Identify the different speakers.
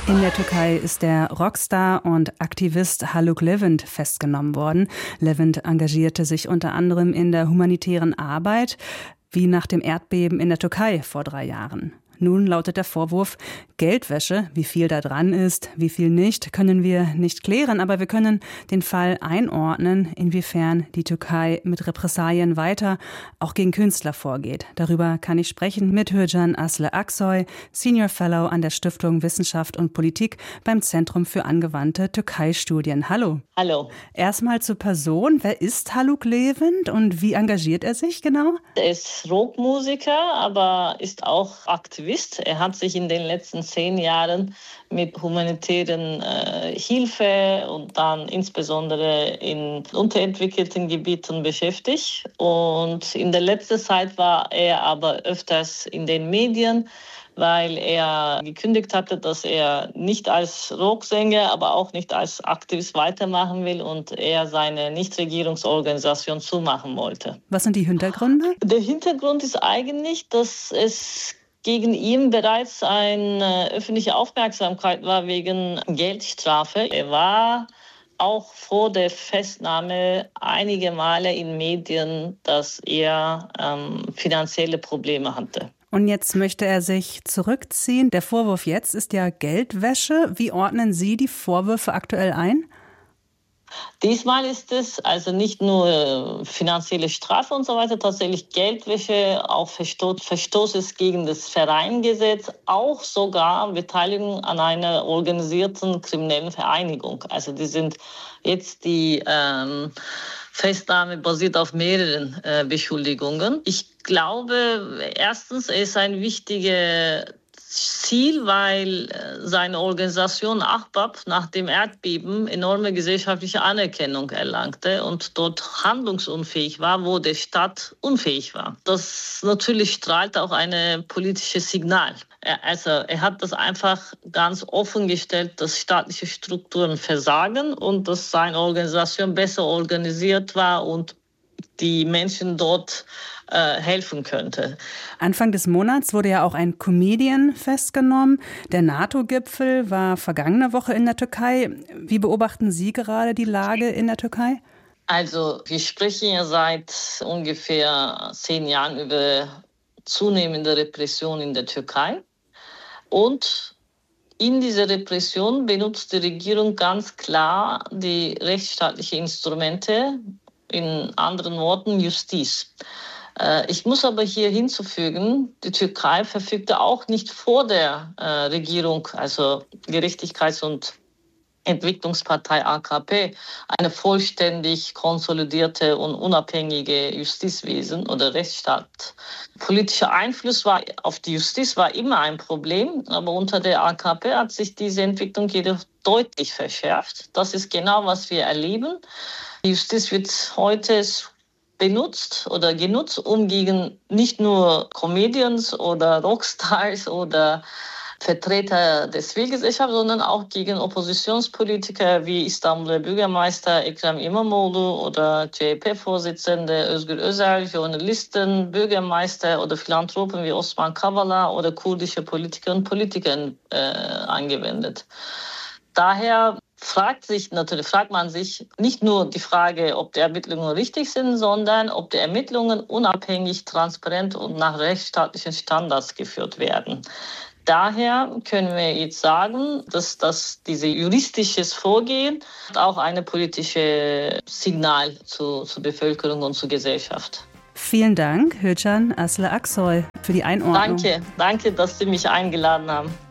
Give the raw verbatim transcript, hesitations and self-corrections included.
Speaker 1: In der Türkei ist der Rockstar und Aktivist Haluk Levent festgenommen worden. Levent engagierte sich unter anderem in der humanitären Arbeit, wie nach dem Erdbeben in der Türkei vor drei Jahren. Nun lautet der Vorwurf Geldwäsche. Wie viel da dran ist, wie viel nicht, können wir nicht klären. Aber wir können den Fall einordnen, inwiefern die Türkei mit Repressalien weiter auch gegen Künstler vorgeht. Darüber kann ich sprechen mit Hürcan Aslı Aksoy, Senior Fellow an der Stiftung Wissenschaft und Politik beim Zentrum für angewandte Türkei-Studien. Hallo.
Speaker 2: Hallo.
Speaker 1: Erstmal zur Person. Wer ist Haluk Levent und wie engagiert er sich genau?
Speaker 2: Er ist Rockmusiker, aber ist auch Aktivist. Er hat sich in den letzten zehn Jahren mit humanitären äh, Hilfe und dann insbesondere in unterentwickelten Gebieten beschäftigt. Und in der letzten Zeit war er aber öfters in den Medien, weil er gekündigt hatte, dass er nicht als Rocksänger, aber auch nicht als Aktivist weitermachen will und er seine Nichtregierungsorganisation zumachen wollte.
Speaker 1: Was sind die Hintergründe?
Speaker 2: Der Hintergrund ist eigentlich, dass es gegen ihn bereits eine öffentliche Aufmerksamkeit war wegen Geldstrafe. Er war auch vor der Festnahme einige Male in Medien, dass er ähm, finanzielle Probleme hatte.
Speaker 1: Und jetzt möchte er sich zurückziehen. Der Vorwurf jetzt ist ja Geldwäsche. Wie ordnen Sie die Vorwürfe aktuell ein?
Speaker 2: Diesmal ist es also nicht nur finanzielle Strafe und so weiter, tatsächlich Geldwäsche, auch Verstoß, Verstoßes gegen das Vereingesetz, auch sogar Beteiligung an einer organisierten kriminellen Vereinigung. Also die sind jetzt die ähm, Festnahme basiert auf mehreren äh, Beschuldigungen. Ich glaube, erstens, er ist ein wichtiger Ziel, weil seine Organisation Ahbab nach dem Erdbeben enorme gesellschaftliche Anerkennung erlangte und dort handlungsunfähig war, wo der Staat unfähig war. Das natürlich strahlt auch ein politisches Signal. Er, also er hat das einfach ganz offen gestellt, dass staatliche Strukturen versagen und dass seine Organisation besser organisiert war und die Menschen dort äh, helfen könnte.
Speaker 1: Anfang des Monats wurde ja auch ein Comedian festgenommen. Der NATO-Gipfel war vergangene Woche in der Türkei. Wie beobachten Sie gerade die Lage in der Türkei?
Speaker 2: Also wir sprechen ja seit ungefähr zehn Jahren über zunehmende Repression in der Türkei. Und in dieser Repression benutzt die Regierung ganz klar die rechtsstaatlichen Instrumente, in anderen Worten Justiz. Ich muss aber hier hinzufügen, die Türkei verfügte auch nicht vor der äh, Regierung, also Gerechtigkeits- und Entwicklungspartei A K P, eine vollständig konsolidierte und unabhängige Justizwesen oder Rechtsstaat. Politischer Einfluss war auf die Justiz war immer ein Problem, aber unter der A K P hat sich diese Entwicklung jedoch deutlich verschärft. Das ist genau, was wir erleben. Die Justiz wird heute benutzt oder genutzt, um gegen nicht nur Comedians oder Rockstars oder Vertreter der Zivilgesellschaft, sondern auch gegen Oppositionspolitiker wie Istanbuler Bürgermeister Ekrem İmamoğlu oder C H P-Vorsitzende Özgür Özel, Journalisten, Bürgermeister oder Philanthropen wie Osman Kavala oder kurdische Politiker und Politiker äh, angewendet. Daher fragt sich natürlich, fragt man sich nicht nur die Frage, ob die Ermittlungen richtig sind, sondern ob die Ermittlungen unabhängig, transparent und nach rechtsstaatlichen Standards geführt werden. Daher können wir jetzt sagen, dass, dass dieses juristisches Vorgehen auch ein politisches Signal zu, zur Bevölkerung und zur Gesellschaft.
Speaker 1: Vielen Dank, Hürcan Aslı Aksoy, für die Einordnung.
Speaker 2: Danke, danke, dass Sie mich eingeladen haben.